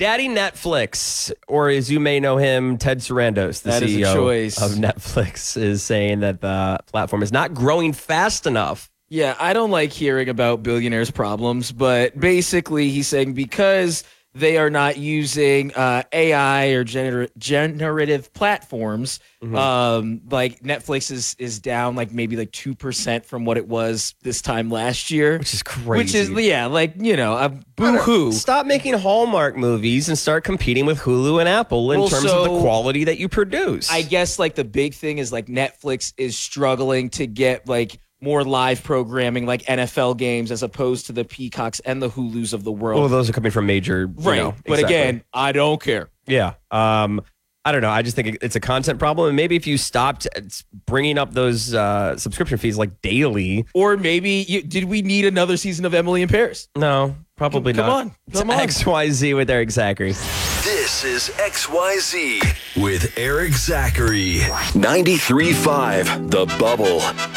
Daddy Netflix, or as you may know him, Ted Sarandos, the That is a CEO choice. of Netflix, is saying that the platform is not growing fast enough. Yeah, I don't like hearing about billionaires' problems, but basically he's saying because they are not using AI or generative platforms, like Netflix is down like maybe like 2% from what it was this time last year. Which is crazy. Which is, yeah, like, boo-hoo. Stop making Hallmark movies and start competing with Hulu and Apple in terms of the quality that you produce. I guess like the big thing is like Netflix is struggling to get like more live programming like NFL games as opposed to the Peacocks and the Hulus of the world. Well, those are coming from major, right. But again, I don't care. Yeah. I don't know. I just think it's a content problem. And maybe if you stopped bringing up those subscription fees like daily. Or maybe, did we need another season of Emily in Paris? No, probably not. Come on. XYZ with Eric Zachary. This is XYZ with Eric Zachary. 93.5 The Bubble.